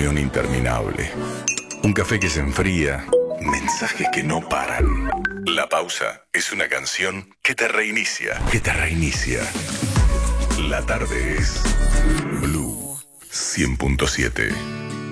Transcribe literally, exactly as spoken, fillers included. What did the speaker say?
reunión interminable. Un café que se enfría. Mensajes que no paran. La pausa es una canción que te reinicia. Que te reinicia. La tarde es Blue cien punto siete.